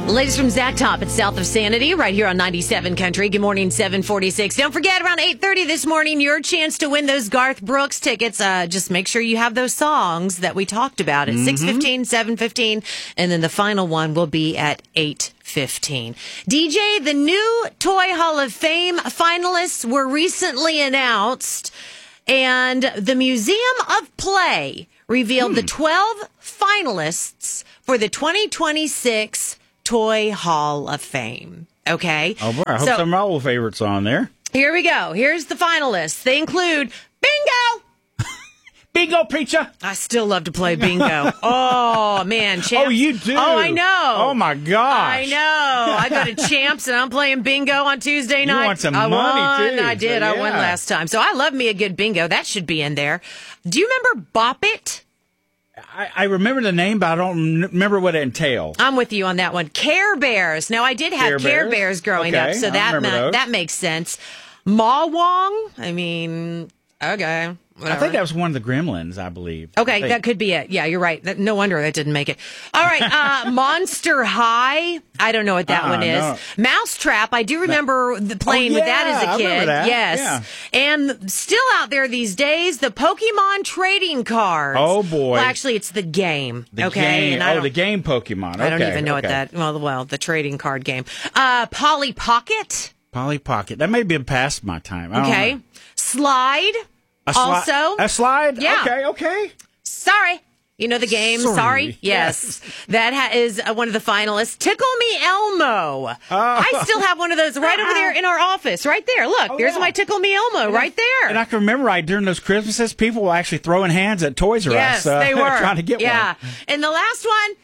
Latest from Zach Top at South of Sanity, right here on 97 Country. Good morning, 746. Don't forget, around 8:30 this morning, your chance to win those Garth Brooks tickets. Just make sure you have those songs that we talked about at 6:15, 7:15, and then the final one will be at 8:15. DJ, the new Toy Hall of Fame finalists were recently announced, and the Museum of Play revealed the 12 finalists for the 2026 Toy Hall of Fame. Okay? Oh, boy. I hope some of my old favorites on there. Here we go. Here's the finalists. They include Bingo! Bingo, preacher! I still love to play bingo. Oh, man. Champs. Oh, you do? Oh, I know. Oh, my gosh. I know. I go to Champs, and I'm playing bingo on Tuesday night. You want some money, too. I did. So, yeah. I won last time. So I love me a good bingo. That should be in there. Do you remember Bop It? I remember the name, but I don't remember what it entailed. I'm with you on that one. Care Bears. Now, I did have Care Bears growing up, so that makes sense. Ma Wong. I mean, okay. Whatever. I think that was one of the Gremlins, I believe. Okay, that could be it. Yeah, you're right. No wonder that didn't make it. All right, Monster High. I don't know what that one is. No. Mousetrap. I do remember playing with that as a kid. I remember that. Yes. Yeah. And still out there these days, the Pokemon trading cards. Oh, boy. Well, actually, it's the game. The game. The game Pokemon. Okay. I don't even know what that. Well, the trading card game. Polly Pocket. Polly Pocket. That may be past my time. I don't know. Slide. Also, a slide? Yeah. Okay. Sorry. You know the game, Sorry? Yes. That is one of the finalists. Tickle Me Elmo. I still have one of those right over there in our office. Right there. Look, there's my Tickle Me Elmo right there. And I can remember during those Christmases, people were actually throwing hands at Toys R Us. Yes, they were. Trying to get one. And the last one,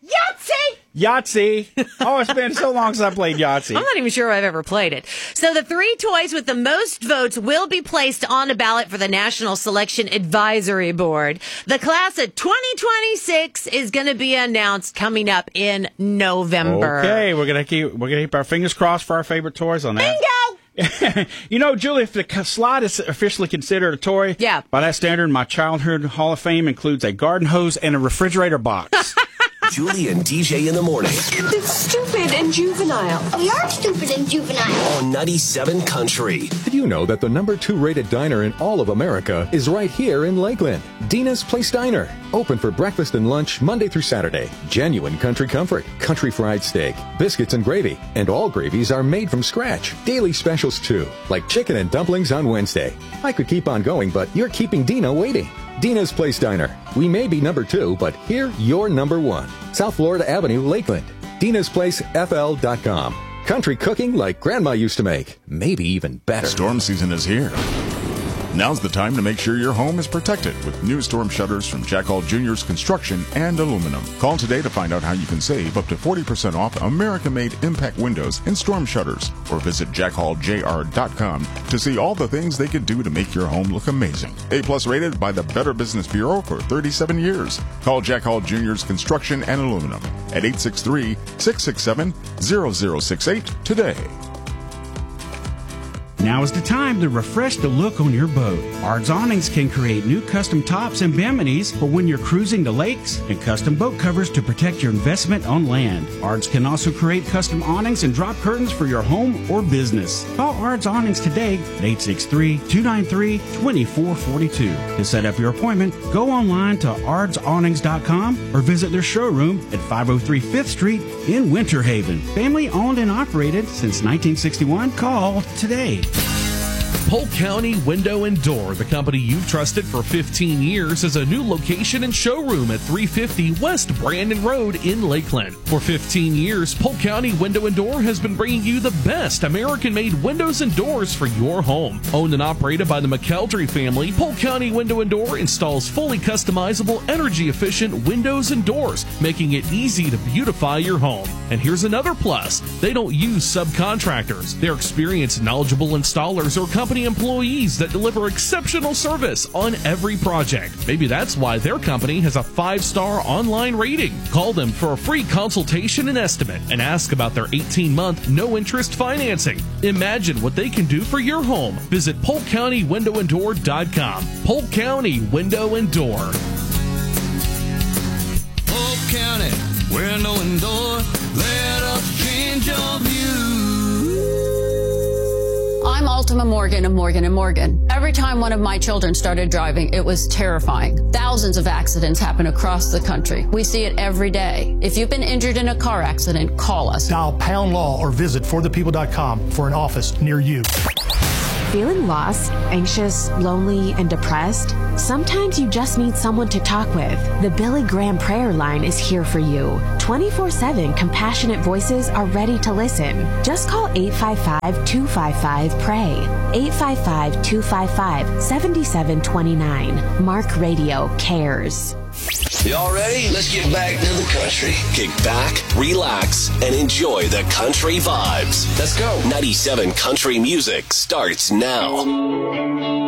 Yahtzee. Oh, it's been so long since I played Yahtzee. I'm not even sure I've ever played it. So the 3 toys with the most votes will be placed on a ballot for the National Selection Advisory Board. The class of 2026 is going to be announced coming up in November. Okay, we're gonna keep our fingers crossed for our favorite toys on that. Bingo! You know, Julie, if the slide is officially considered a toy, by that standard, my childhood Hall of Fame includes a garden hose and a refrigerator box. Julie and DJ in the morning. It's stupid and juvenile. We are stupid and juvenile. On 97 Country. Did you know that the number 2 rated diner in all of America is right here in Lakeland? Dina's Place Diner. Open for breakfast and lunch Monday through Saturday. Genuine country comfort, country fried steak, biscuits and gravy. And all gravies are made from scratch. Daily specials too, like chicken and dumplings on Wednesday. I could keep on going, but you're keeping Dina waiting. Dina's Place Diner. We may be number 2, but here you're number 1. South Florida Avenue, Lakeland. Dina'sPlaceFL.com. Country cooking like Grandma used to make. Maybe even better. Storm season is here. Now's the time to make sure your home is protected with new storm shutters from Jack Hall Jr.'s Construction and Aluminum. Call today to find out how you can save up to 40% off American-made impact windows and storm shutters, or visit JackHallJR.com to see all the things they can do to make your home look amazing. A-plus rated by the Better Business Bureau for 37 years. Call Jack Hall Jr.'s Construction and Aluminum at 863-667-0068 today. Now is the time to refresh the look on your boat. Ard's Awnings can create new custom tops and biminis for when you're cruising the lakes and custom boat covers to protect your investment on land. Ard's can also create custom awnings and drop curtains for your home or business. Call Ard's Awnings today at 863-293-2442. To set up your appointment, go online to ardsawnings.com or visit their showroom at 503 5th Street in Winter Haven. Family owned and operated since 1961. Call today. Polk County Window and Door, the company you've trusted for 15 years, is a new location and showroom at 350 West Brandon Road in Lakeland. For 15 years, Polk County Window and Door has been bringing you the best American-made windows and doors for your home. Owned and operated by the McKeldry family, Polk County Window and Door installs fully customizable, energy-efficient windows and doors, making it easy to beautify your home. And here's another plus. They don't use subcontractors. They're experienced, knowledgeable installers or company employees that deliver exceptional service on every project. Maybe that's why their company has a 5-star online rating. Call them for a free consultation and estimate and ask about their 18-month no-interest financing. Imagine what they can do for your home. Visit PolkCountyWindowAndDoor.com. Polk County Window and Door. Polk County Window and Door. Let Emma Morgan of Morgan & Morgan. Every time one of my children started driving, it was terrifying. Thousands of accidents happen across the country. We see it every day. If you've been injured in a car accident, call us. Dial # law or visit forthepeople.com for an office near you. Feeling lost, anxious, lonely, and depressed? Sometimes you just need someone to talk with. The Billy Graham Prayer Line is here for you. 24/7 compassionate voices are ready to listen. Just call 855-255-PRAY. 855-255-7729. Mark Radio cares. Y'all ready? Let's get back to the country. Kick back, relax, and enjoy the country vibes. Let's go. 97 Country Music starts now.